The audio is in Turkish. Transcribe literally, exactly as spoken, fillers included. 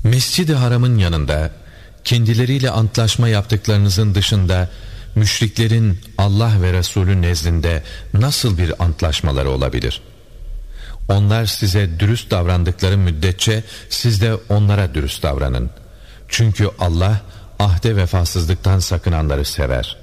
Mescid-i Haram'ın yanında kendileriyle antlaşma yaptıklarınızın dışında müşriklerin Allah ve Resulü nezdinde nasıl bir antlaşmaları olabilir? Onlar size dürüst davrandıkları müddetçe siz de onlara dürüst davranın. Çünkü Allah ahde vefasızlıktan sakınanları sever.